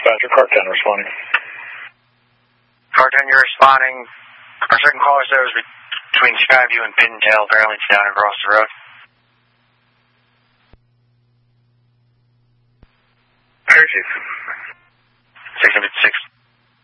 dispatcher, Car 10 responding. Car 10, you're responding. Our second caller said it was between Skyview and Pintail. Apparently it's down across the road. Air Chief. 656.